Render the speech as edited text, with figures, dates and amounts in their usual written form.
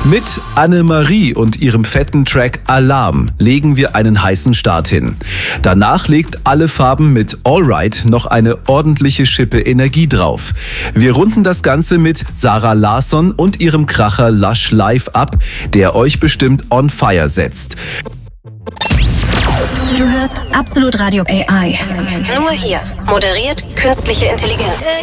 Mit Annemarie und ihrem fetten Track Alarm legen wir einen heißen Start hin. Danach legt Alle Farben mit Alright noch eine ordentliche Schippe Energie drauf. Wir runden das Ganze mit Sarah Larsson und ihrem Kracher Lush Live ab, der euch bestimmt on fire setzt. Du hörst Absolut Radio AI. Nur hier. Moderiert künstliche Intelligenz.